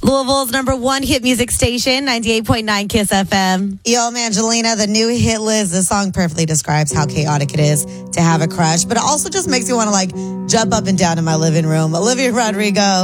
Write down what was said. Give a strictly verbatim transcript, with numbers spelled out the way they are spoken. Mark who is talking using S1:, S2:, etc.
S1: Louisville's number one hit music station, ninety-eight point nine Kiss F M.
S2: Yo, I'm Angelina. The new hit list. This song perfectly describes how chaotic it is to have a crush, but it also just makes you want to like jump up and down in my living room. Olivia Rodrigo.